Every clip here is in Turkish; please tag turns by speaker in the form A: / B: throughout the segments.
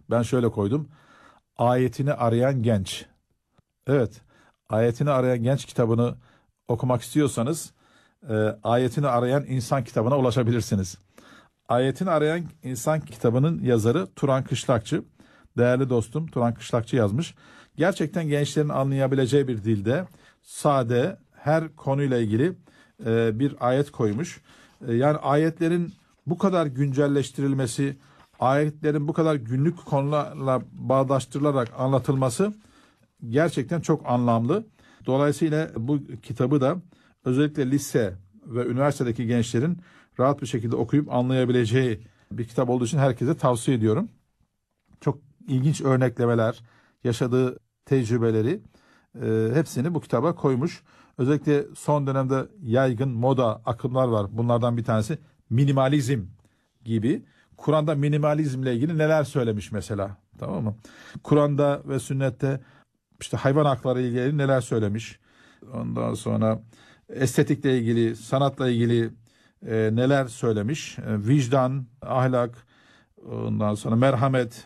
A: Ben şöyle koydum. Ayetini arayan genç. Evet, ayetini arayan genç kitabını okumak istiyorsanız ayetini arayan insan kitabına ulaşabilirsiniz. Ayetini arayan insan kitabının yazarı Turan Kışlakçı. Değerli dostum Turan Kışlakçı yazmış. Gerçekten gençlerin anlayabileceği bir dilde sade her konuyla ilgili bir ayet koymuş. Yani ayetlerin bu kadar güncelleştirilmesi, ayetlerin bu kadar günlük konularla bağdaştırılarak anlatılması gerçekten çok anlamlı. Dolayısıyla bu kitabı da özellikle lise ve üniversitedeki gençlerin rahat bir şekilde okuyup anlayabileceği bir kitap olduğu için herkese tavsiye ediyorum. Çok ilginç örneklemeler, yaşadığı tecrübeleri hepsini bu kitaba koymuş. Özellikle son dönemde yaygın moda akımlar var. Bunlardan bir tanesi minimalizm gibi. Kur'an'da minimalizmle ilgili neler söylemiş mesela, tamam mı? Kur'an'da ve sünnette işte hayvan hakları ile ilgili neler söylemiş. Ondan sonra estetikle ilgili, sanatla ilgili neler söylemiş. Vicdan, ahlak, ondan sonra merhamet,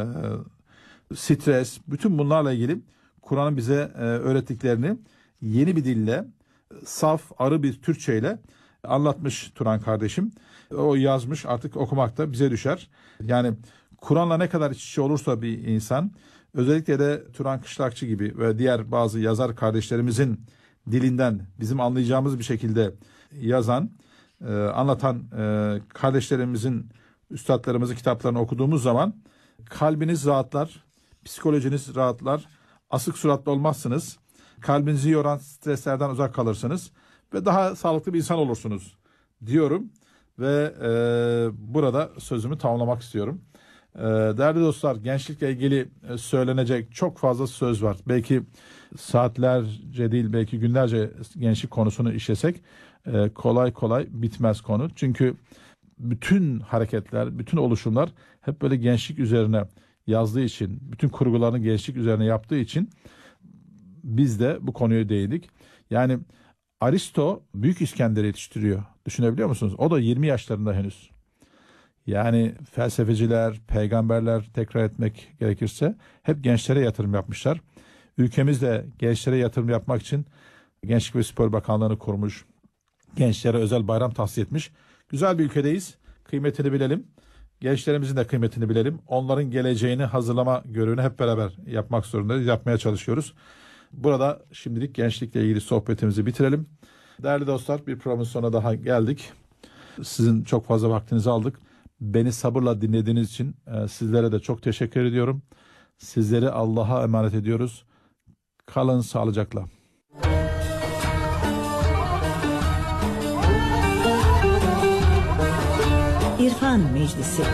A: stres, bütün bunlarla ilgili Kur'an'ın bize öğrettiklerini yeni bir dille, saf, arı bir Türkçeyle anlatmış Turan kardeşim. O yazmış, artık okumak da bize düşer. Yani Kur'an'la ne kadar iç içe olursa bir insan, özellikle de Turan Kışlakçı gibi ve diğer bazı yazar kardeşlerimizin dilinden bizim anlayacağımız bir şekilde yazan, anlatan kardeşlerimizin, üstadlarımızın kitaplarını okuduğumuz zaman kalbiniz rahatlar, psikolojiniz rahatlar, asık suratlı olmazsınız, kalbinizi yoran streslerden uzak kalırsınız ve daha sağlıklı bir insan olursunuz diyorum ve burada sözümü tamamlamak istiyorum. Değerli dostlar, gençlikle ilgili söylenecek çok fazla söz var. Belki saatlerce değil, belki günlerce gençlik konusunu işlesek kolay kolay bitmez konu. Çünkü bütün hareketler, bütün oluşumlar hep böyle gençlik üzerine yazdığı için, bütün kurgularını gençlik üzerine yaptığı için biz de bu konuya değindik. Yani Aristo Büyük İskender'i yetiştiriyor. Düşünebiliyor musunuz? O da 20 yaşlarında henüz. Yani felsefeciler, peygamberler, tekrar etmek gerekirse hep gençlere yatırım yapmışlar. Ülkemiz de gençlere yatırım yapmak için Gençlik ve Spor Bakanlığı'nı kurmuş. Gençlere özel bayram tahsis etmiş. Güzel bir ülkedeyiz. Kıymetini bilelim. Gençlerimizin de kıymetini bilelim. Onların geleceğini hazırlama görevini hep beraber yapmak zorundayız. Yapmaya çalışıyoruz. Burada şimdilik gençlikle ilgili sohbetimizi bitirelim. Değerli dostlar, bir programın sonuna daha geldik. Sizin çok fazla vaktinizi aldık. Beni sabırla dinlediğiniz için sizlere de çok teşekkür ediyorum. Sizleri Allah'a emanet ediyoruz. Kalın sağlıcakla.
B: İrfan Meclisi.